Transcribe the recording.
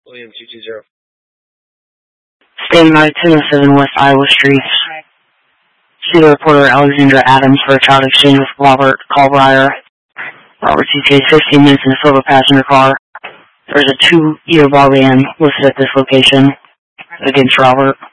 William 220. Standing by 207 West Iowa Street. See the reporter Alexandra Adams for a child exchange with Robert Callbrier. Robert ETA 15 minutes in a silver passenger car. There's a 2-year bar ban listed at this location against Robert.